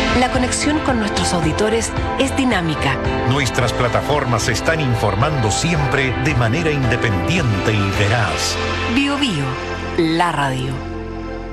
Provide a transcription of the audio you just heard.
La conexión con nuestros auditores es dinámica. Nuestras plataformas se están informando siempre de manera independiente y veraz. Bio Bio, la radio.